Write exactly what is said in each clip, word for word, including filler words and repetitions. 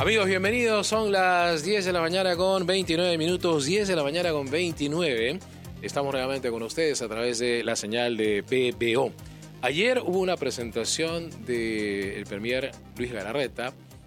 Amigos, bienvenidos. Son las diez de la mañana con veintinueve minutos, diez de la mañana con veintinueve. Estamos nuevamente con ustedes a través de la señal de B B O. Ayer hubo una presentación del premier Luis Galarreta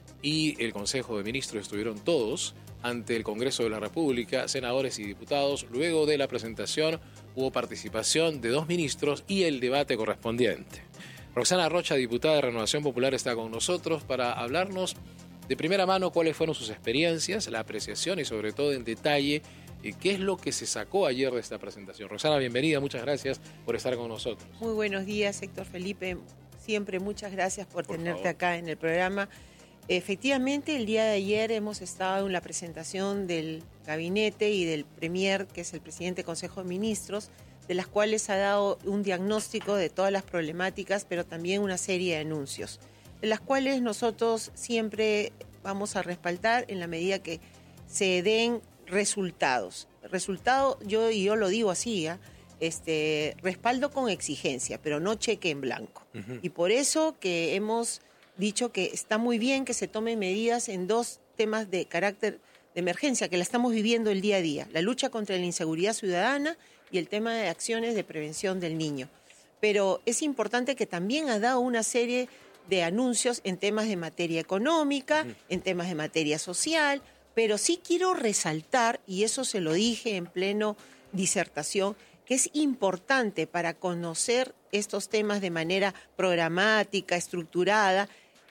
y el Consejo de Ministros. Estuvieron todos ante el Congreso de la República, senadores y diputados. Luego de la presentación hubo participación de dos ministros y el debate correspondiente. Roxana Rocha, diputada de Renovación Popular, está con nosotros para hablarnos de primera mano cuáles fueron sus experiencias, la apreciación y sobre todo en detalle eh, qué es lo que se sacó ayer de esta presentación. Roxana, bienvenida, muchas gracias por estar con nosotros. Muy buenos días, Héctor Felipe. Siempre muchas gracias por, por tenerte favor. acá en el programa. Efectivamente, el día de ayer hemos estado en la presentación del gabinete y del premier, que es el presidente del Consejo de Ministros, de las cuales ha dado un diagnóstico de todas las problemáticas, pero también una serie de anuncios, de las cuales nosotros siempre vamos a respaldar en la medida que se den resultados. Resultado, yo, y yo lo digo así, ¿eh? este, respaldo con exigencia, pero no cheque en blanco. Uh-huh. Y por eso que hemos dicho que está muy bien que se tomen medidas en dos temas de carácter de emergencia, que la estamos viviendo el día a día, la lucha contra la inseguridad ciudadana y el tema de acciones de prevención del niño. Pero es importante que también ha dado una serie de anuncios en temas de materia económica, uh-huh. en temas de materia social, pero sí quiero resaltar, y eso se lo dije en pleno disertación, que es importante para conocer estos temas de manera programática, estructurada,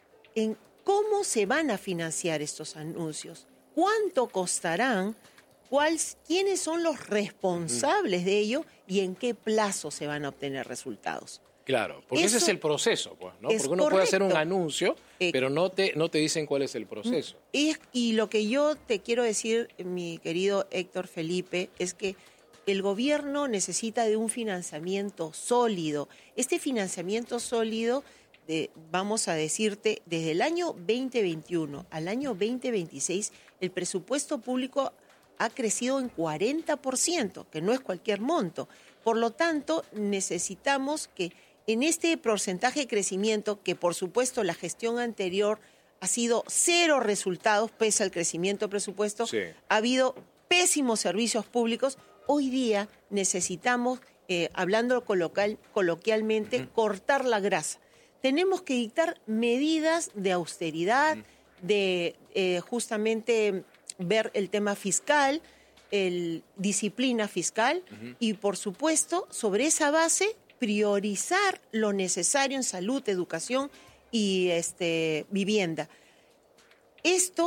en cómo se van a financiar estos anuncios, cuánto costarán, cuál, quiénes son los responsables uh-huh. de ello y en qué plazo se van a obtener resultados. Claro, porque Eso ese es el proceso, pues, ¿no? Porque uno correcto. puede hacer un anuncio, eh, pero no te, no te dicen cuál es el proceso. Y, y lo que yo te quiero decir, mi querido Héctor Felipe, es que el gobierno necesita de un financiamiento sólido. Este financiamiento sólido, de, vamos a decirte, desde el año veinte veintiuno al año veinte veintiséis, el presupuesto público ha crecido en cuarenta por ciento, que no es cualquier monto. Por lo tanto, necesitamos que en este porcentaje de crecimiento, que por supuesto la gestión anterior ha sido cero resultados, pese al crecimiento del presupuesto, sí. ha habido pésimos servicios públicos, hoy día necesitamos, eh, hablando coloquial, coloquialmente, uh-huh. cortar la grasa. Tenemos que dictar medidas de austeridad, uh-huh. de eh, justamente ver el tema fiscal, el disciplina fiscal uh-huh. y, por supuesto, sobre esa base, priorizar lo necesario en salud, educación y este, vivienda. Esto